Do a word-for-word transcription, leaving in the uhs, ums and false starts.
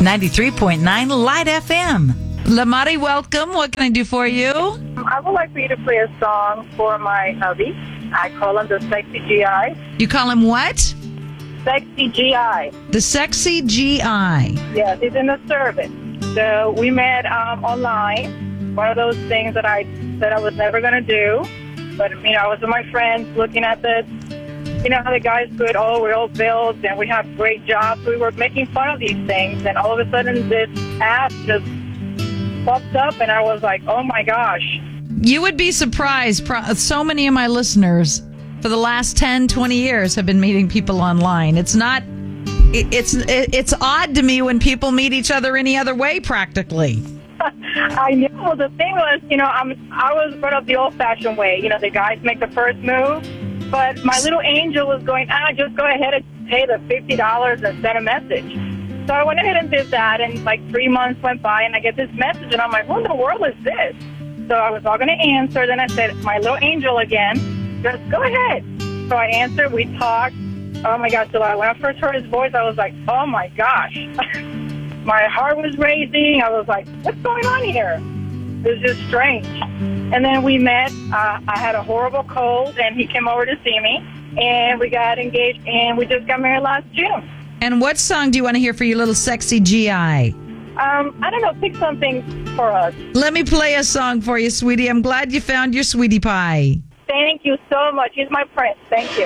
ninety-three point nine Light F M. Lamari, welcome. What can I do for you? I would like for you to play a song for my hubby. I call him the Sexy G I. You call him what? Sexy G I. The Sexy G I. Yes, he's in the service. So we met um, online. One of those things that I said I was never going to do. But, you know, I was with my friends looking at the, you know, how the guys could, oh, we're all built and we have great jobs. We were making fun of these things. And all of a sudden this app just popped up and I was like, oh, my gosh. You would be surprised. Pro- So many of my listeners for the last ten, twenty years have been meeting people online. It's not, it- it's, it- it's odd to me when people meet each other any other way practically. I know. The thing was, you know, I'm, I was brought up the old-fashioned way. You know, the guys make the first move. But my little angel was going, ah, just go ahead and pay the fifty dollars and send a message. So I went ahead and did that, and like three months went by, and I get this message, and I'm like, what in the world is this? So I was all going to answer. Then I said, my little angel again, just go ahead. So I answered. We talked. Oh, my gosh. So when I first heard his voice, I was like, oh, my gosh. My heart was racing. I was like, what's going on here? It was just strange. And then we met. Uh, I had a horrible cold, and he came over to see me. And we got engaged, and we just got married last June. And what song do you want to hear for your little Sexy G I? Um, I don't know. Pick something for us. Let me play a song for you, sweetie. I'm glad you found your sweetie pie. Thank you so much. He's my prince. Thank you.